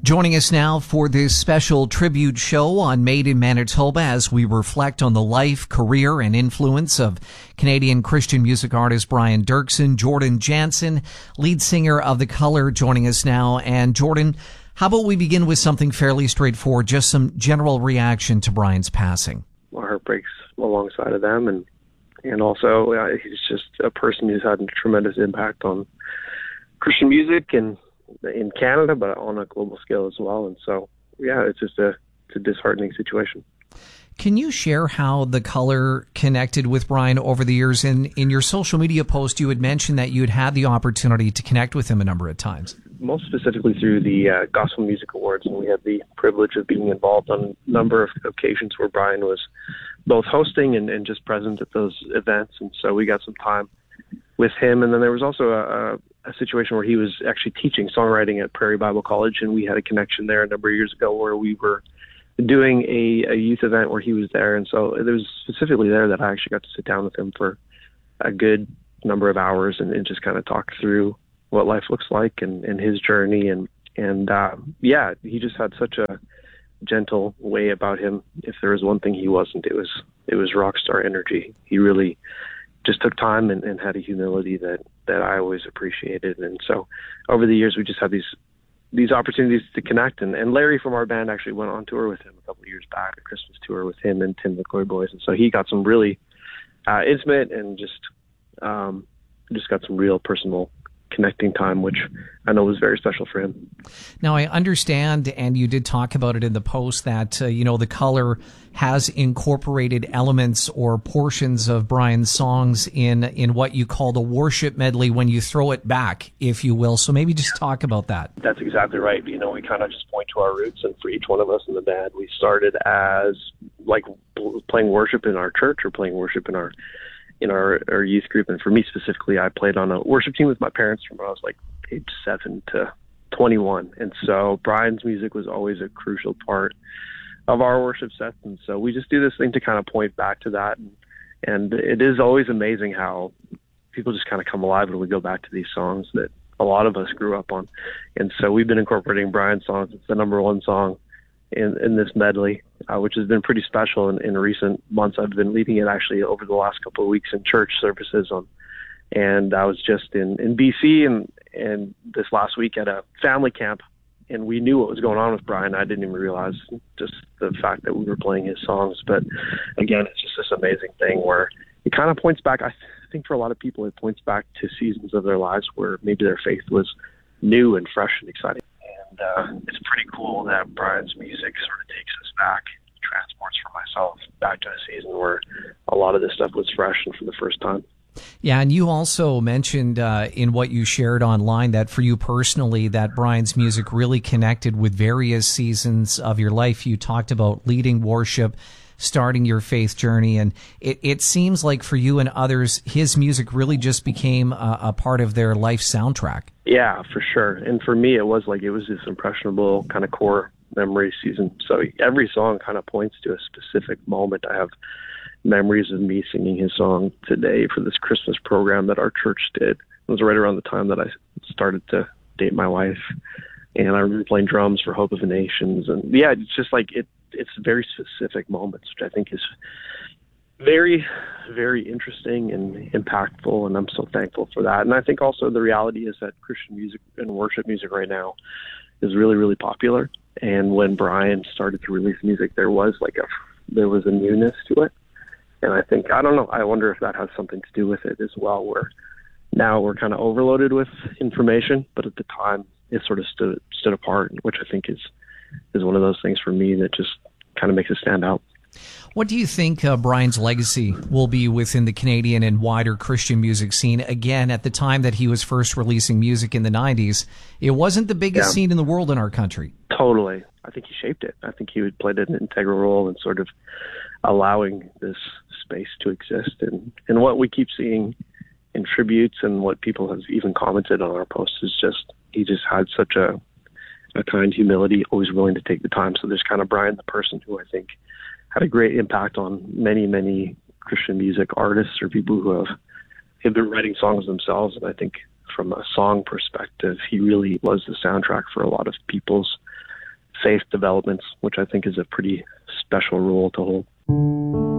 Joining us now for this special tribute show on Made in Manitoba as we reflect on the life, career, and influence of Canadian Christian music artist Brian Doerksen, Jordan Jansen, lead singer of The Colour, joining us now. And Jordan, how about we begin with something fairly straightforward, just some general reaction to Brian's passing? My heart breaks alongside of them, and also he's just a person who's had a tremendous impact on Christian music and in Canada, but on a global scale as well. And so, yeah, it's a disheartening situation. Can you share how The Colour connected with Brian over the years? In your social media post, you had mentioned that you had the opportunity to connect with him a number of times. Most specifically through the Gospel Music Awards, and we had the privilege of being involved on a number of occasions where Brian was both hosting and just present at those events. And so we got some time with him. And then there was also a situation where he was actually teaching songwriting at Prairie Bible College, and we had a connection there a number of years ago where we were doing a youth event where he was there. And so it was specifically there that I actually got to sit down with him for a good number of hours and just kind of talk through what life looks like and his journey. And he just had such a gentle way about him. If there was one thing he wasn't, it was rock star energy. He really just took time and had a humility that I always appreciated. And so over the years, we just had these opportunities to connect. And Larry from our band actually went on tour with him a couple of years back, a Christmas tour with him and Tim the Glory Boys. And so he got some really intimate and just got some real personal connecting time, which I know was very special for him. Now, I understand, and you did talk about it in the post, that, The Colour has incorporated elements or portions of Brian's songs in what you call the worship medley when you throw it back, if you will. So maybe just talk about that. That's exactly right. We kind of just point to our roots, and for each one of us in the band, we started as like playing worship in our church or playing worship in our youth group. And for me specifically, I played on a worship team with my parents from when I was like age 7 to 21. And so Brian's music was always a crucial part of our worship sets. And so we just do this thing to kind of point back to that. And it is always amazing how people just kind of come alive when we go back to these songs that a lot of us grew up on. And so we've been incorporating Brian's songs. It's the number one song in this medley, which has been pretty special in recent months. I've been leading it actually over the last couple of weeks in church services and I was just in BC and this last week at a family camp, and we knew what was going on with Brian. I didn't even realize just the fact that we were playing his songs. But again, it's just this amazing thing where it kind of points back. I think for a lot of people, it points back to seasons of their lives where maybe their faith was new and fresh and exciting. And it's pretty cool that Brian's music sort of takes us back, transports for myself back to a season where a lot of this stuff was fresh and for the first time. Yeah, and you also mentioned in what you shared online that for you personally, that Brian's music really connected with various seasons of your life. You talked about leading worship, starting your faith journey, and it seems like for you and others, his music really just became a part of their life soundtrack. Yeah, for sure. And for me, it was this impressionable kind of core memory season. So every song kind of points to a specific moment. I have memories of me singing his song today for this Christmas program that our church did. It was right around the time that I started to date my wife. And I remember playing drums for Hope of the Nations. And yeah, it's just like it's very specific moments, which I think is very, very interesting and impactful. And I'm so thankful for that. And I think also the reality is that Christian music and worship music right now is really, really popular. And when Brian started to release music, there was a newness to it. And I think, I don't know, I wonder if that has something to do with it as well, where now we're kind of overloaded with information, but at the time it sort of stood apart, which I think is one of those things for me that just kind of makes it stand out. What do you think Brian's legacy will be within the Canadian and wider Christian music scene? Again, at the time that he was first releasing music in the 90s, it wasn't the biggest scene in the world in our country. Totally. I think he shaped it. I think he played an integral role in sort of allowing this space to exist. And what we keep seeing in tributes and what people have even commented on our posts is just, he just had such a kind humility, always willing to take the time. So there's kind of Brian the person who I think had a great impact on many, many Christian music artists or people who have been writing songs themselves. And I think from a song perspective, he really was the soundtrack for a lot of people's faith developments, which I think is a pretty special role to hold.